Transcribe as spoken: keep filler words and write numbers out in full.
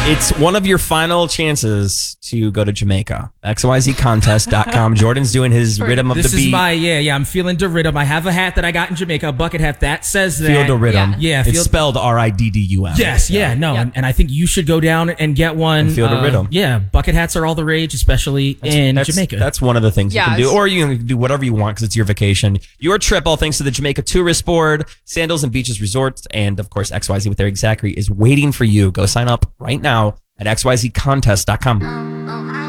It's one of your final chances to go to Jamaica. X Y Z contest dot com. Jordan's doing his rhythm of this the beat. This is my, yeah, yeah, I'm feeling the rhythm. I have a hat that I got in Jamaica, a bucket hat that says that. Feel the rhythm. Yeah, yeah it's feel, spelled R I D D U M. Yes, yeah, no, yeah. And, and I think you should go down and get one. And feel the uh, rhythm. Yeah, bucket hats are all the rage, especially That's, in that's, Jamaica. That's one of the things Yeah, you can do. Or you can do whatever you want because it's your vacation. Your trip, all thanks to the Jamaica Tourist Board, Sandals and Beaches Resorts, and of course X Y Z with Eric Zachary is waiting for you. Go sign up right now at X Y Z contest dot com.